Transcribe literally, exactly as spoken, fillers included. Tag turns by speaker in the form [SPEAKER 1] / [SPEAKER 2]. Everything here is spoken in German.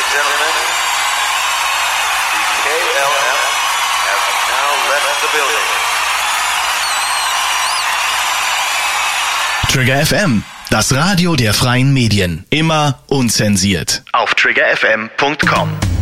[SPEAKER 1] gentlemen, the K L M has now left the building.
[SPEAKER 2] Trigger F M, das Radio der freien Medien. Immer unzensiert. Auf trigger f m punkt com.